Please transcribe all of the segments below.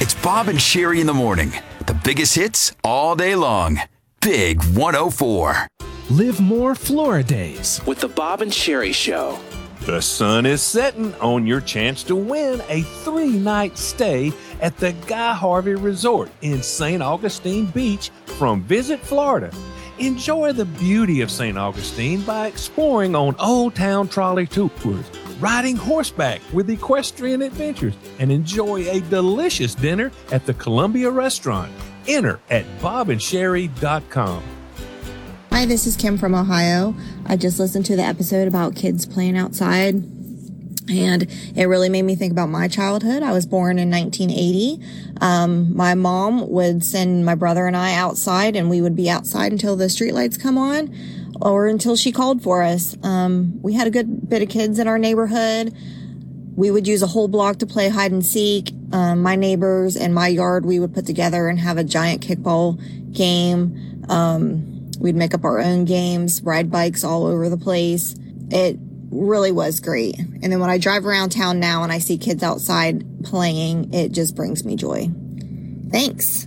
It's Bob and Sherry in the morning. The biggest hits all day long. Big 104. Live more Flora days with the Bob and Sherry Show. The sun is setting on your chance to win a 3-night stay at the Guy Harvey Resort in St. Augustine Beach from Visit Florida. Enjoy the beauty of St. Augustine by exploring on Old Town Trolley tours, riding horseback with equestrian adventures, and enjoy a delicious dinner at the Columbia Restaurant. Enter at bobandsherry.com. Hi, this is Kim from Ohio. I just listened to the episode about kids playing outside, and it really made me think about my childhood. I was born in 1980. My mom would send my brother and I outside, and we would be outside until the streetlights come on or until she called for us. We had a good bit of kids in our neighborhood. We would use a whole block to play hide and seek. My neighbors and my yard, we would put together and have a giant kickball game. We'd make up our own games, ride bikes all over the place. It really was great. And then when I drive around town now and I see kids outside playing, it just brings me joy. Thanks.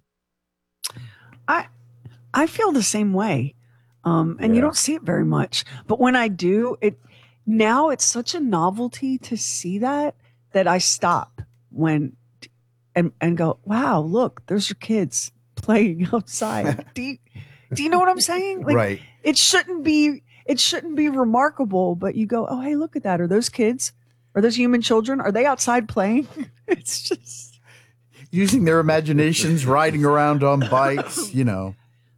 I feel the same way. And you don't see it very much. But when I do, now it's such a novelty to see that I stop and go, wow, look, there's your kids playing outside. Do you know what I'm saying? Like, right. It shouldn't be remarkable, but you go, oh, hey, look at that. Are those kids? Are those human children? Are they outside playing? It's just using their imaginations, riding around on bikes, Yeah.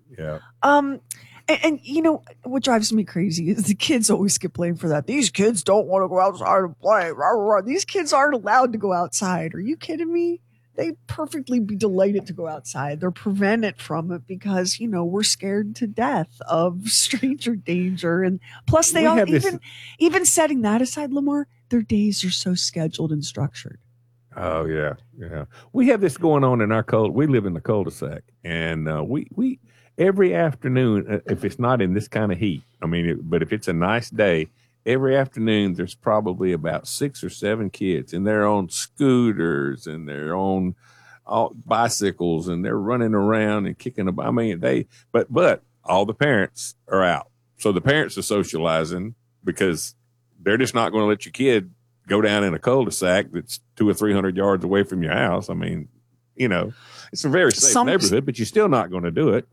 And you know what drives me crazy is the kids always get blamed for that. These kids don't want to go outside and play. Rah, rah, rah. These kids aren't allowed to go outside. Are you kidding me? They'd perfectly be delighted to go outside. They're prevented from it because, we're scared to death of stranger danger. And plus they all, even setting that aside, Lamar, their days are so scheduled and structured. Oh, yeah. Yeah. We have this going on in our we live in the cul-de-sac, and we every afternoon, if it's not in this kind of heat, but if it's a nice day, every afternoon, there's probably about 6 or 7 kids, and they're on scooters and they're on bicycles, and they're running around and kicking about. But all the parents are out. So the parents are socializing because they're just not going to let your kid go down in a cul-de-sac that's 200 or 300 yards away from your house. It's a very safe neighborhood, but you're still not going to do it.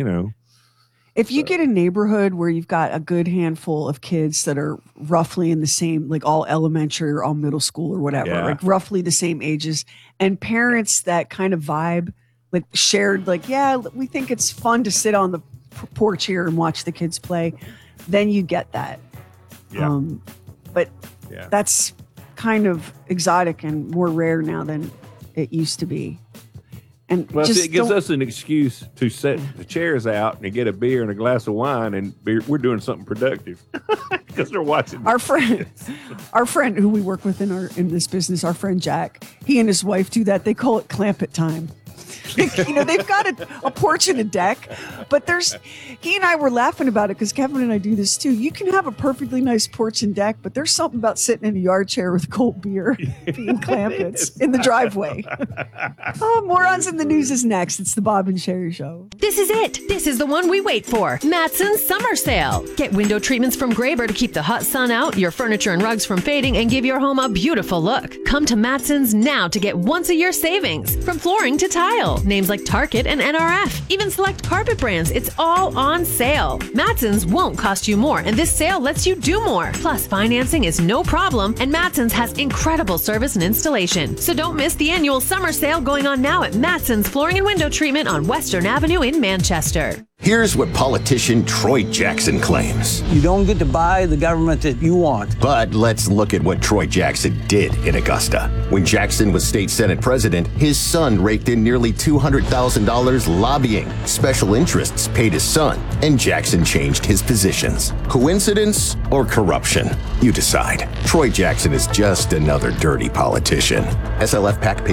If you get a neighborhood where you've got a good handful of kids that are roughly in the same, like all elementary or all middle school or whatever, like roughly the same ages, and parents that kind of vibe, like shared, like, yeah, we think it's fun to sit on the porch here and watch the kids play, then you get that. Yeah. That's kind of exotic and more rare now than it used to be. And it gives us an excuse to set the chairs out and get a beer and a glass of wine, and we're doing something productive because they're watching. Our friend who we work with in this business, our friend Jack, he and his wife do that. They call it clamp it time. They've got a porch and a deck, but he and I were laughing about it because Kevin and I do this too. You can have a perfectly nice porch and deck, but there's something about sitting in a yard chair with cold beer being clampets in the driveway. Morons in the News is next. It's the Bob and Sherry Show. This is it. This is the one we wait for. Matson's Summer Sale. Get window treatments from Graber to keep the hot sun out, your furniture and rugs from fading, and give your home a beautiful look. Come to Matson's now to get once-a-year savings. From flooring to tile. Names like Target and NRF. Even select carpet brands. It's all on sale. Matson's won't cost you more, and this sale lets you do more. Plus, financing is no problem, and Matson's has incredible service and installation. So don't miss the annual summer sale going on now at Matson's Flooring and Window Treatment on Western Avenue in Manchester. Here's what politician Troy Jackson claims. You don't get to buy the government that you want. But let's look at what Troy Jackson did in Augusta. When Jackson was state Senate president, his son raked in nearly $200,000 lobbying. Special interests paid his son, and Jackson changed his positions. Coincidence or corruption? You decide. Troy Jackson is just another dirty politician. SLF PAC